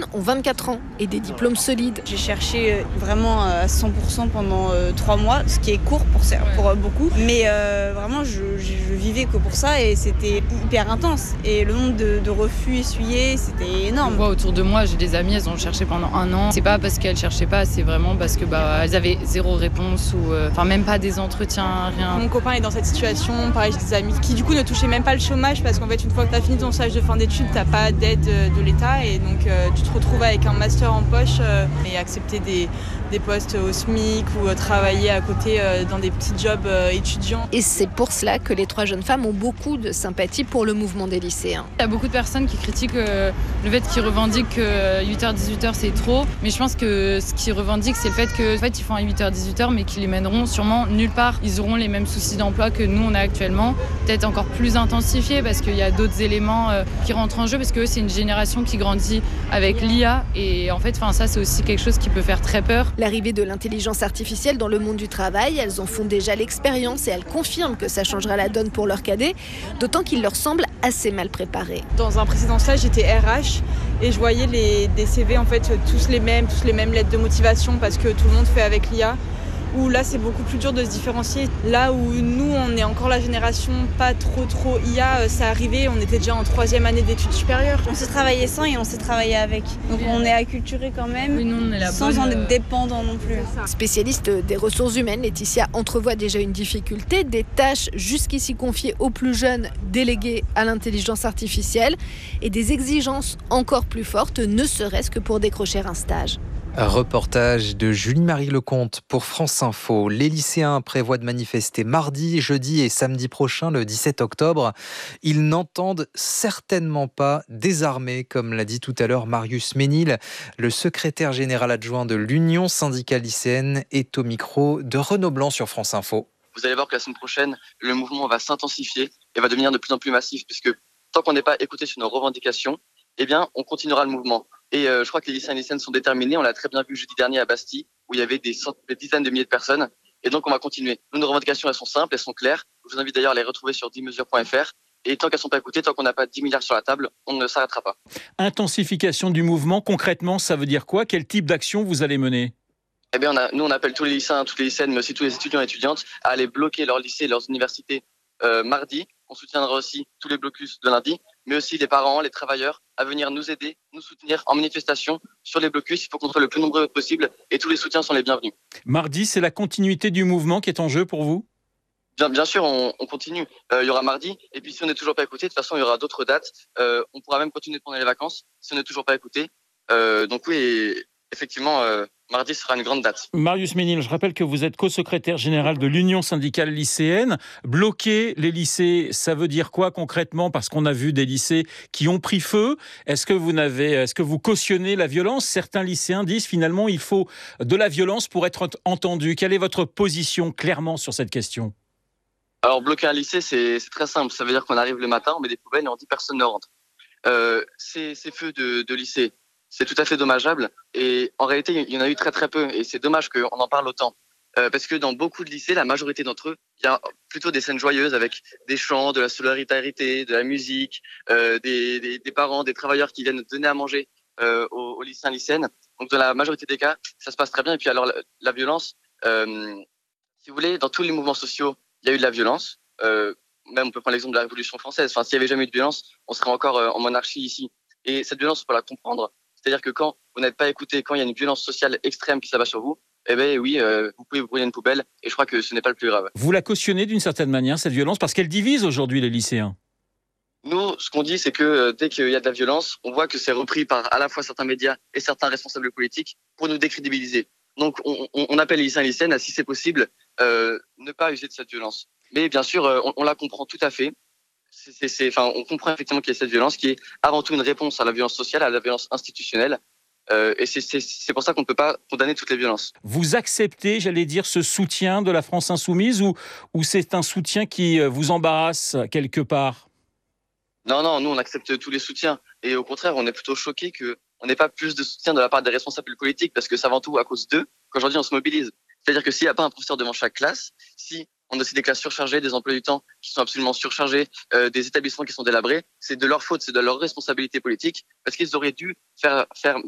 ont 24 ans et des diplômes solides. J'ai cherché vraiment à 100% pendant 3 mois, ce qui est court pour beaucoup. Mais vraiment, je vivais que pour ça et c'était hyper intense. Et le nombre de refus essuyés, c'était énorme. Moi, autour de moi, j'ai des amies, elles ont cherché pendant 1 an. C'est pas parce qu'elles cherchaient pas, c'est vraiment parce que elles avaient zéro réponse ou même pas des entretiens, rien. Mon copain est dans cette situation, pareil, j'ai des amis qui du coup ne touchaient même pas le chômage parce qu'en fait, une fois que tu as fini ton stage de fin d'études, t'as pas d'aide de l'État et donc tu te retrouves avec un master en poche et accepter des postes au SMIC ou travailler à côté dans des petits jobs étudiants. Et c'est pour cela que les 3 jeunes femmes ont beaucoup de sympathie pour le mouvement des lycéens. Il y a beaucoup de personnes qui critiquent le fait qu'ils revendiquent que 8h-18h c'est trop, mais je pense que ce qu'ils revendiquent c'est le fait qu'ils font à 8h-18h mais qu'ils les mèneront sûrement nulle part. Ils auront les mêmes soucis d'emploi que nous on a actuellement, peut-être encore plus intensifiés parce qu'il y a d'autres éléments qui rentrent en jeu parce que c'est une génération qui grandit avec l'IA et en fait ça c'est aussi quelque chose qui peut faire très peur. L'arrivée de l'intelligence artificielle dans le monde du travail, elles en font déjà l'expérience et elles confirment que ça changera la donne pour leurs cadets, d'autant qu'ils leur semblent assez mal préparés. Dans un précédent stage, j'étais RH et je voyais des CV en fait tous les mêmes lettres de motivation parce que tout le monde fait avec l'IA. Où là c'est beaucoup plus dur de se différencier. Là où nous on est encore la génération pas trop IA, ça arrivait, on était déjà en 3e année d'études supérieures. On s'est travaillé sans et on s'est travaillé avec. Donc on est acculturé quand même, oui, nous, on est sans en être dépendant non plus. Spécialiste des ressources humaines, Laetitia entrevoit déjà une difficulté, des tâches jusqu'ici confiées aux plus jeunes déléguées à l'intelligence artificielle et des exigences encore plus fortes, ne serait-ce que pour décrocher un stage. Reportage de Julie-Marie Lecomte pour France Info. Les lycéens prévoient de manifester mardi, jeudi et samedi prochain, le 17 octobre. Ils n'entendent certainement pas désarmer, comme l'a dit tout à l'heure Marius Ménil, le secrétaire général adjoint de l'Union syndicale lycéenne, est au micro de Renaud Blanc sur France Info. Vous allez voir que la semaine prochaine, le mouvement va s'intensifier et va devenir de plus en plus massif, puisque tant qu'on n'est pas écouté sur nos revendications, eh bien, on continuera le mouvement. Et je crois que les lycéens et lycéennes sont déterminés. On l'a très bien vu jeudi dernier à Bastille, où il y avait des dizaines de milliers de personnes. Et donc, on va continuer. Nos revendications, elles sont simples, elles sont claires. Je vous invite d'ailleurs à les retrouver sur 10mesures.fr. Et tant qu'elles ne sont pas écoutées, tant qu'on n'a pas 10 milliards sur la table, on ne s'arrêtera pas. Intensification du mouvement, concrètement, ça veut dire quoi ? Quel type d'action vous allez mener ? Eh bien, nous, on appelle tous les lycéens, toutes les lycéennes, mais aussi tous les étudiants et étudiantes à aller bloquer leurs lycées et leurs universités mardi. On soutiendra aussi tous les blocus de lundi, mais aussi les parents, les travailleurs, à venir nous aider, nous soutenir en manifestation sur les blocus. Il faut qu'on soit le plus nombreux possible et tous les soutiens sont les bienvenus. Mardi, c'est la continuité du mouvement qui est en jeu pour vous ? Bien sûr, on continue. Il y aura mardi, et puis si on n'est toujours pas écouté, de toute façon, il y aura d'autres dates. On pourra même continuer pendant les vacances si on n'est toujours pas écouté. Donc oui, effectivement, mardi sera une grande date. Marius Ménil, je rappelle que vous êtes co-secrétaire général de l'Union syndicale lycéenne. Bloquer les lycées, ça veut dire quoi concrètement ? Parce qu'on a vu des lycées qui ont pris feu. Est-ce que vous cautionnez la violence ? Certains lycéens disent finalement il faut de la violence pour être entendu. Quelle est votre position clairement sur cette question ? Alors bloquer un lycée, c'est très simple. Ça veut dire qu'on arrive le matin, on met des poubelles et on dit personne ne rentre. Ces feux de lycée, c'est tout à fait dommageable et en réalité il y en a eu très très peu et c'est dommage qu'on en parle autant parce que dans beaucoup de lycées, la majorité d'entre eux, il y a plutôt des scènes joyeuses avec des chants, de la solidarité, de la musique, des parents, des travailleurs qui viennent donner à manger aux lycéens lycéennes. Donc dans la majorité des cas, ça se passe très bien. Et puis alors la violence, si vous voulez, dans tous les mouvements sociaux, il y a eu de la violence. Même on peut prendre l'exemple de la Révolution française. Enfin, s'il n'y avait jamais eu de violence, on serait encore en monarchie ici. Et cette violence, il faut la comprendre. C'est-à-dire que quand vous n'êtes pas écouté, quand il y a une violence sociale extrême qui s'abat sur vous, eh bien oui, vous pouvez vous brûler une poubelle et je crois que ce n'est pas le plus grave. Vous la cautionnez d'une certaine manière, cette violence, parce qu'elle divise aujourd'hui les lycéens. Nous, ce qu'on dit, c'est que dès qu'il y a de la violence, on voit que c'est repris par à la fois certains médias et certains responsables politiques pour nous décrédibiliser. Donc on appelle les lycéens et lycéennes à, si c'est possible, ne pas user de cette violence. Mais bien sûr, on la comprend tout à fait. On comprend effectivement qu'il y a cette violence qui est avant tout une réponse à la violence sociale, à la violence institutionnelle. Et c'est pour ça qu'on ne peut pas condamner toutes les violences. Vous acceptez, j'allais dire, ce soutien de la France insoumise ou c'est un soutien qui vous embarrasse quelque part ? Non, nous on accepte tous les soutiens. Et au contraire, on est plutôt choqués qu'on n'ait pas plus de soutien de la part des responsables politiques parce que c'est avant tout à cause d'eux qu'aujourd'hui on se mobilise. C'est-à-dire que s'il n'y a pas un professeur devant chaque classe, si on a aussi des classes surchargées, des emplois du temps qui sont absolument surchargés, des établissements qui sont délabrés, c'est de leur faute, c'est de leur responsabilité politique, parce qu'ils auraient dû faire